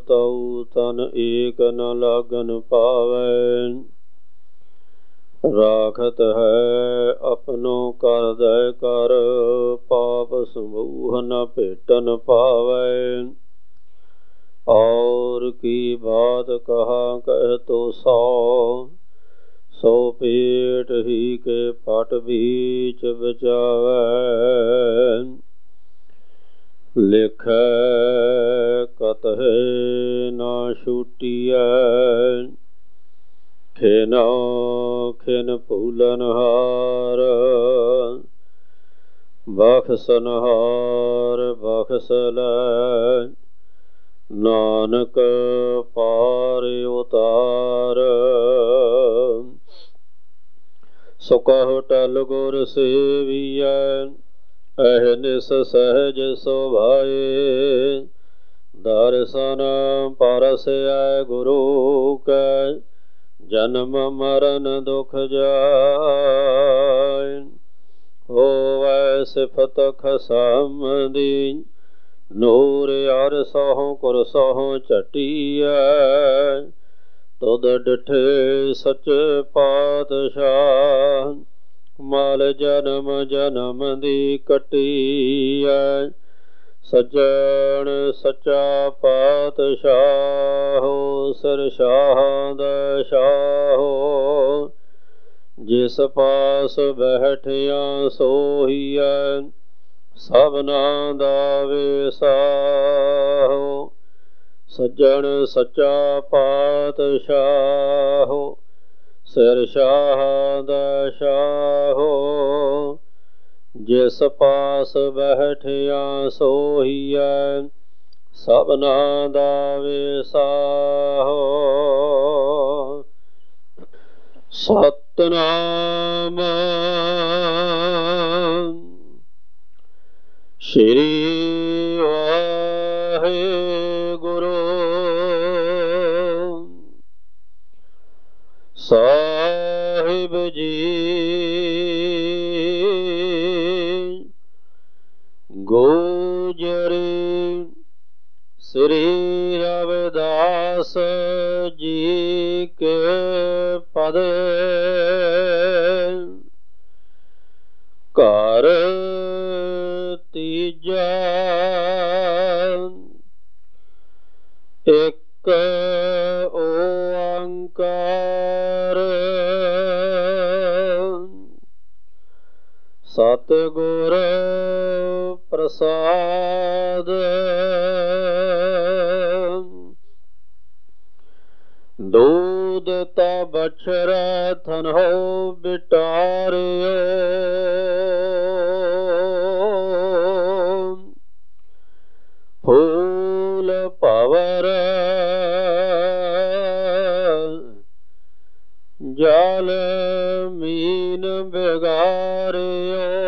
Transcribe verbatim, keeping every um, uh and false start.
ਤਉ ਤਨ ਏਕ ਨ ਲਾਗਨ ਪਾਵੈ। ਰਾਖਤ ਹੈ ਆਪਣੋ ਕਰ ਦੈ ਕਰ, ਪਾਪ ਸਮੂਹ ਨ ਭੇਟਨ ਪਾਵੈ। ਔਰ ਕੀ ਬਾਤ ਕਹਾ ਕਹਿ ਤੋ ਸੌ, ਸੋ ਪੇਟ ਹੀ ਕੇ ਪਟ ਬੀਚ ਬਚਾਵੈ। ਲਿਖੈ ਕਤਹਿ ਨਾ ਛੂਟੀਐ, ਖਿਨੋ ਖਿਨ ਭੂਲਨਹਾਰ। ਬਖਸ਼ਨਹਾਰ ਬਖਸ਼ ਲੈ, ਨਾਨਕ ਪਾਰ ਉਤਾਰ। ਸੋ ਕਹੁ ਟਲ ਗੁਰ ਸੇਵੀਐ, ਅਹਨਿਸ ਸਹਿਜ ਸੁਭਾਏ। ਦਰਸ਼ਨ ਪਰਸੈ ਗੁਰੂ ਕੈ, ਜਨਮ ਮਰਨ ਦੁਖ ਜਾਇ। ਹੋਵੈ ਸਿਫਤ ਖਸਮ ਦੀ, ਨੂਰ ਅਰਸਹੁ ਕੁਰਸਹੁ ਝਟੀਐ। ਤੁਧ ਡਿਠੇ ਸੱਚੇ ਪਾਤਸ਼ਾਹ, ਮਲ ਜਨਮ ਜਨਮ ਦੀ ਕੱਟੀਐ। ਸੱਜਣ ਸੱਚਾ ਪਾਤਸ਼ਾਹੁ, ਸਿਰ ਸ਼ਾਹਾਂ ਦਾ ਸ਼ਾਹੁ। ਜਿਸ ਪਾਸ ਬੈਠਿਆ ਸੋਹੀਐ, ਸਭਨਾ ਦਾ ਵਿਸਾਹੁ। ਸੱਜਣ ਸੱਚਾ ਪਾਤਸ਼ਾਹੁ, ਸਿਰ ਸ਼ਾਹਾਂ ਦਾ ਸ਼ਾਹੁ। ਜਿਸ ਪਾਸ ਬੈਠਿਆ ਸੋਹੀਐ, ਸਭਨਾ ਦਾ ਵਿਸਾਹੁ। ਸਤਿਨਾਮ ਸ੍ਰੀ ਵਾਹਿਗੁਰੂ ਸਾਹਿਬ ਜੀ। ਗੋਜਰੀ ਸ੍ਰੀ ਰਵਿਦਾਸ ਜੀ ਕੇ ਪਦ, ਘਰ ਤੀਜਾ ਇੱਕ ਓੰਕਾਰ। ਸਤਿਗੁਰ ਪ੍ਰਸਾਦ, ਦੂਧ ਤਾ ਬਛਰੈ ਥਨਹੁ ਬਿਟਾਰਿਓ। ਫੂਲ ਭਵਰ ਜਲ ਮੀਨ ਬਿਗਾਰਿਓ।